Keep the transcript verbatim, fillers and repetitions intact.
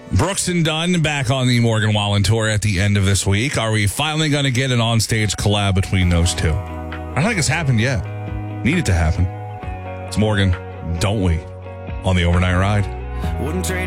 Brooks and Dunn back on the Morgan Wallen Tour at the end of this week. Are we finally going to get an on-stage collab between those two? I don't think it's happened yet. Need it to happen. It's Morgan, don't we? On the Overnight Ride. Wouldn't trade